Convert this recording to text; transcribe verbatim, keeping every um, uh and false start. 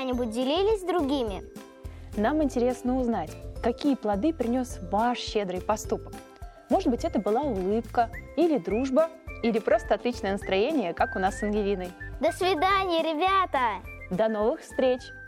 когда-нибудь делились с другими? Нам интересно узнать, какие плоды принес ваш щедрый поступок. Может быть, это была улыбка, или дружба, или просто отличное настроение, как у нас с Ангелиной. До свидания, ребята! До новых встреч!